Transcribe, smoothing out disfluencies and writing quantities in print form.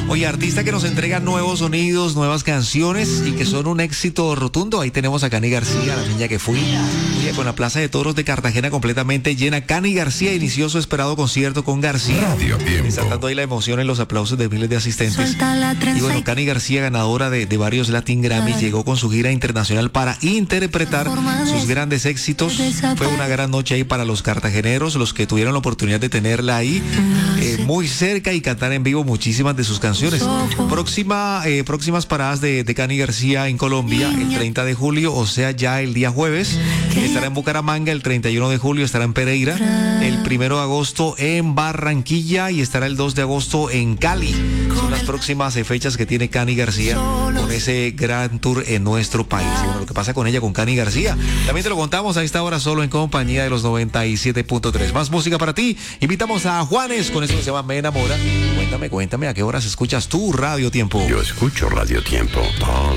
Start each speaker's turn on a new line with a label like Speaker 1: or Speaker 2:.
Speaker 1: Oye, artista que nos entrega nuevos sonidos, nuevas canciones y que son un éxito rotundo. Ahí tenemos a Cani García, la niña que fui. Oye, con la Plaza de Toros de Cartagena completamente llena, Cani García inició su esperado concierto con García.
Speaker 2: Radio Tiempo.
Speaker 1: Desatando ahí la emoción en los aplausos de miles de asistentes. Y bueno, Cani García, ganadora de varios Latin Grammy, llegó con su gira internacional para interpretar sus grandes éxitos. Fue una gran noche ahí para los cartageneros, los que tuvieron la oportunidad de tenerla ahí muy cerca y cantar en vivo muchísimas de sus canciones. Próximas paradas de Cani García en Colombia, el 30 de julio, o sea, ya el día jueves. Estará en Bucaramanga, el 31 de julio estará en Pereira, el 1 de agosto en Barranquilla y estará el 2 de agosto en Cali. Son las próximas fechas que tiene Cani García con ese gran tour en nuestro país. Y bueno, lo que pasa con ella, con Cani García, también te lo contamos a esta hora solo en compañía de los 97.3. Más música para ti. Invitamos a Juanes con esto que se llama Me Enamora. Cuéntame, ¿a qué horas escuchas tú Radio Tiempo?
Speaker 2: Yo escucho Radio Tiempo todos